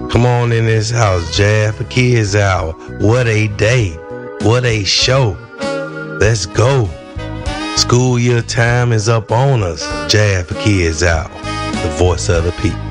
Come on in this house, Jazz for Kids Hour. What a day. What a show. Let's go. School year time is up on us. Jazz for Kids Hour. The voice of the people.